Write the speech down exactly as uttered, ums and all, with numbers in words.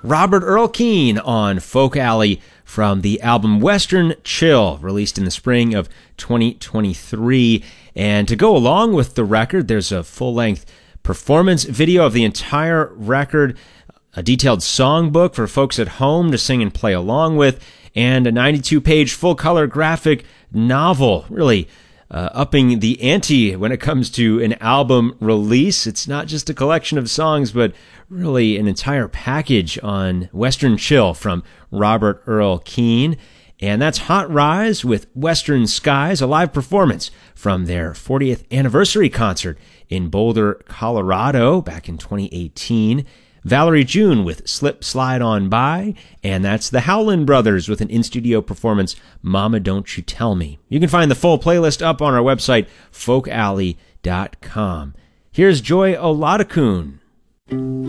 Robert Earl Keen on Folk Alley from the album Western Chill, released in the spring of twenty twenty-three. And to go along with the record, there's a full-length performance video of the entire record, a detailed songbook for folks at home to sing and play along with, and a ninety-two page full-color graphic novel, really uh, upping the ante when it comes to an album release. It's not just a collection of songs, but really an entire package on Western Chill from Robert Earl Keen. And that's Hot Rise with Western Skies, a live performance from their fortieth anniversary concert in Boulder, Colorado, back in twenty eighteen. Valerie June with Slip Slide On By, and that's the Howlin' Brothers with an in-studio performance, Mama Don't You Tell Me. You can find the full playlist up on our website, folk alley dot com. Here's Joy Oladokun.